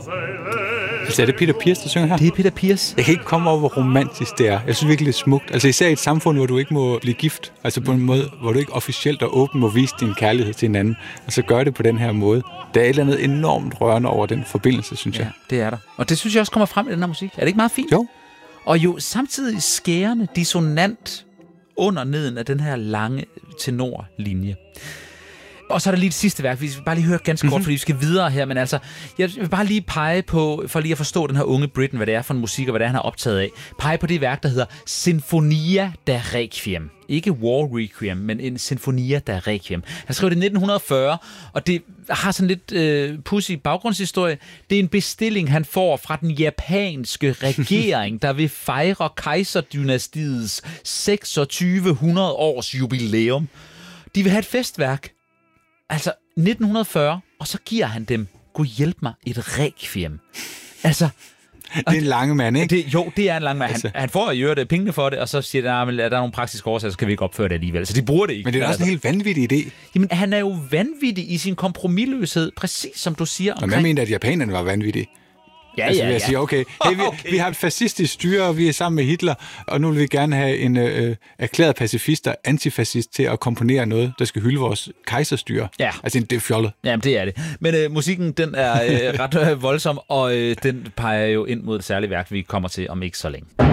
Altså, er det Peter Pears, der synger her? Det er Peter Pears. Jeg kan ikke komme over, hvor romantisk det er. Jeg synes virkelig, det er smukt. Altså især i et samfund, hvor du ikke må blive gift. Altså på en måde, hvor du ikke officielt og åben må vise din kærlighed til hinanden. Og så gør det på den her måde. Der er et eller andet enormt rørende over den forbindelse, synes jeg. Ja, det er der. Og det synes jeg også kommer frem i den her musik. Er det ikke meget fint? Jo. Og jo samtidig skærende dissonant under neden af den her lange tenorlinje. Og så er der lige det sidste værk. Vi skal bare lige høre ganske kort, fordi vi skal videre her. Men altså, jeg vil bare lige pege på, for lige at forstå den her unge Britten, hvad det er for en musik, og hvad det er, han har optaget af. Pege på det værk, der hedder Sinfonia da Requiem. Ikke War Requiem, men en Sinfonia da Requiem. Han skrev det i 1940, og det har sådan lidt pudsy baggrundshistorie. Det er en bestilling, han får fra den japanske regering, der vil fejre kejserdynastiets 2600 års jubilæum. De vil have et festværk. Altså 1940, og så giver han dem, Gud hjælp mig, et requiem. Altså... Det er en lang mand, ikke? Det er en lang mand. Han får jo det pengene for det, og så siger han, at der er nogle praktiske årsager, så kan vi ikke opføre det alligevel. Så de bruger det ikke. Men det er også en helt vanvittig idé. Jamen, han er jo vanvittig i sin kompromisløshed, præcis som du siger. Og jeg mener, at japanerne var vanvittige. Ja, altså, jeg siger, okay, vi har et fascistisk styre, og vi er sammen med Hitler, og nu vil vi gerne have en erklæret pacifist og antifascist til at komponere noget, der skal hylde vores kejserstyre. Ja. Altså, det er fjollet. Jamen, det er det. Men musikken, den er ret voldsom, og den peger jo ind mod et særligt værk, vi kommer til om ikke så længe.